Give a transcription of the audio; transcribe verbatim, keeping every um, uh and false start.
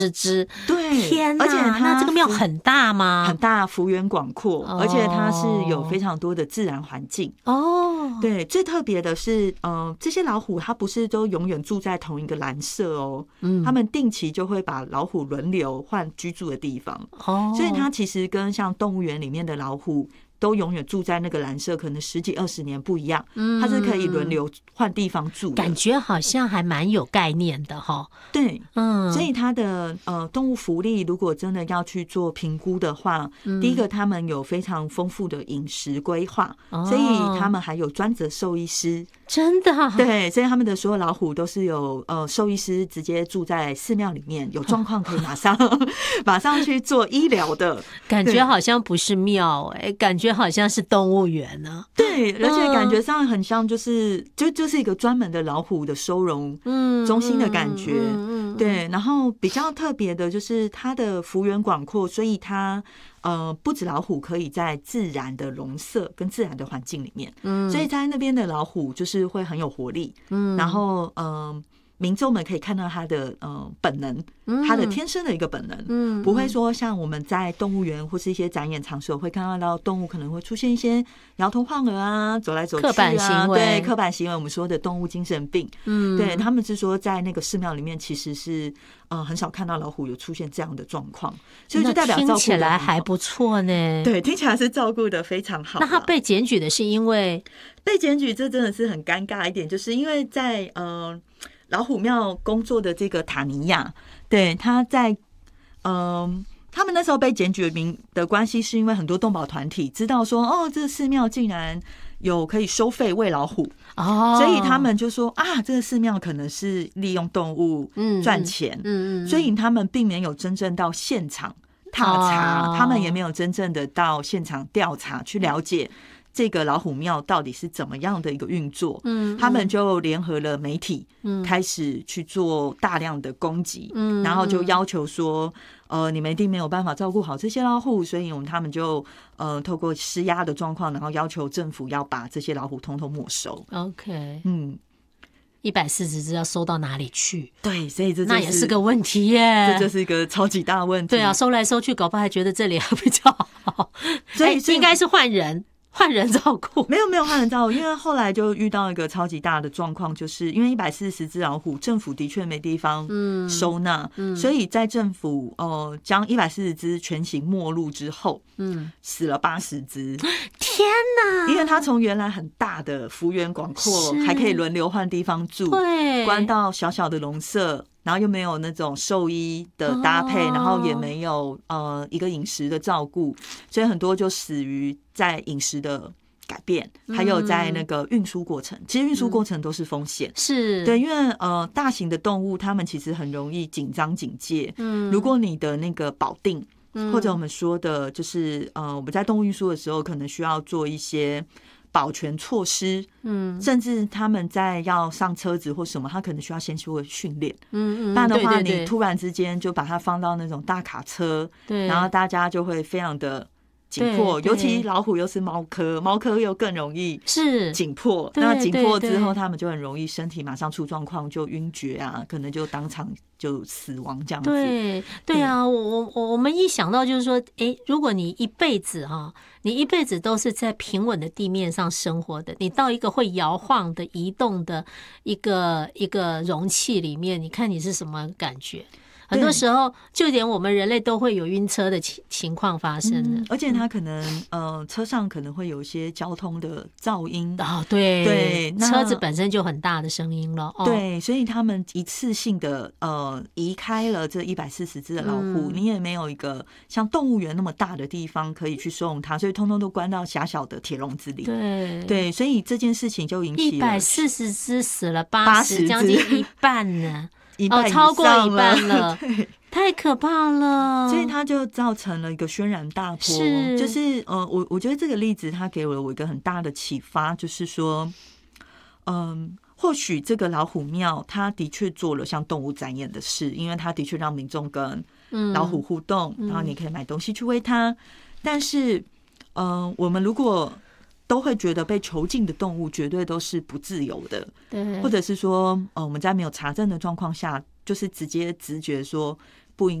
只， 对， 天哪！ 而且它那这个庙很大吗？ 很大，幅员广阔， 哦、 而且它是有非常多的自然环境哦。 对，最特别的是，呃，这些老虎它不是都永远住在同一个栏舍哦，嗯，他们定期就会把老虎轮流换居住的地方，哦，所以它其实跟像动物园里面的老虎都永远住在那个栏舍，可能十几二十年不一样，它是可以轮流换地方住的， 感觉好像还蛮有概念的哈。 对，嗯，所以它的呃动物福利如果真的要去做评估的话，嗯，第一个他们有非常丰富的饮食规划，哦，所以他们还有专责兽医师， 真的，啊， 对，所以他们的所有老虎都是有呃兽医师直接住在寺庙里面，有状况可以马上马上去做医疗的， 感觉好像不是庙哎，欸，感觉好像是动物园呢，啊。 对，而且感觉上很像就是就就是一个专门的老虎的收容中心的感觉，嗯嗯嗯，对。然后比较特别的就是它的幅员广阔，所以它呃不止老虎可以在自然的笼舍跟自然的环境里面，嗯，所以在那边的老虎就是会很有活力，嗯，然后嗯。呃民众们可以看到它的呃本能，它的天生的一个本能，嗯，不会说像我们在动物园或是一些展演场所会看到动物可能会出现一些摇头晃额啊、走来走去啊， 刻板行为， 对，刻板行为，我们说的动物精神病，嗯，对，他们是说在那个寺庙里面其实是呃很少看到老虎有出现这样的状况，所以就代表照顾听起来还不错呢， 对，听起来是照顾的非常好。 那他被检举的是因为被检举，这真的是很尴尬一点，就是因为在呃。老虎庙工作的这个塔尼亚，对，他在嗯、呃，他们那时候被检举名的关系，是因为很多动保团体知道说，哦，这个寺庙竟然有可以收费喂老虎，哦，所以他们就说啊，这个寺庙可能是利用动物赚钱，嗯嗯，所以他们并没有真正到现场踏查，哦，他们也没有真正的到现场调查去了解。这个老虎庙到底是怎么样的一个运作？嗯，他们就联合了媒体，嗯，开始去做大量的攻击，嗯，然后就要求说，呃，你们一定没有办法照顾好这些老虎，所以我们他们就呃透过施压的状况，然后要求政府要把这些老虎通通没收。 OK， 嗯。 一百四十只要收到哪里去？ 对，所以这那也是个问题耶， 这就是一个超级大问题。 对啊，收来收去，搞不好还觉得这里还比较好，所以应该是换人。换人照顾没有没有换人照顾，因为后来就遇到一个超级大的状况，就是因为一百四十只老虎，政府的确没地方收纳，嗯嗯，所以在政府呃将一百四十只全行没入之后，嗯，死了八十只。 天哪！ 因为它从原来很大的幅员广阔，还可以轮流换地方住， 对， 关到小小的笼舍。然后又没有那种兽医的搭配，哦，然后也没有呃一个饮食的照顾，所以很多就死于在饮食的改变，还有在那个运输过程。其实运输过程都是风险，嗯，是对，因为呃大型的动物它们其实很容易紧张警戒。嗯，如果你的那个保定，或者我们说的就是呃我们在动物运输的时候，可能需要做一些保全措施，嗯，甚至他们在要上车子或什么，他可能需要先做训练，嗯嗯，不然的话，对对对，你突然之间就把它放到那种大卡车，对，然后大家就会非常的紧迫，尤其老虎又是猫科，猫科又更容易是紧迫，那紧迫之后，他们就很容易身体马上出状况，就晕厥啊，可能就当场就死亡这样子。 对对啊，我我我们一想到就是说，哎，如果你一辈子哈，你一辈子都是在平稳的地面上生活的，你到一个会摇晃的、移动的一个一个容器里面，你看你是什么感觉？很多时候，就连我们人类都会有晕车的情情况发生的， 嗯，而且它可能呃车上可能会有一些交通的噪音哦，对对，车子本身就很大的声音了，哦， 对，所以他们一次性的呃移开了这一百四十只的老虎，嗯，你也没有一个像动物园那么大的地方可以去收容它，所以通通都关到狭小的铁笼子里，对对，所以这件事情就引起了一百四十只死了八十，将近一半呢。 哦， 超过一半了，太可怕了， 所以它就造成了一个轩然大波。是，就是呃，我我觉得这个例子它给了我一个很大的启发，就是说，嗯，或许这个老虎庙它的确做了像动物展演的事，因为它的确让民众跟老虎互动，嗯，然后你可以买东西去喂它。但是，嗯，呃，我们如果都会觉得被囚禁的动物绝对都是不自由的，对，或者是说，呃，我们在没有查证的状况下，就是直接直觉说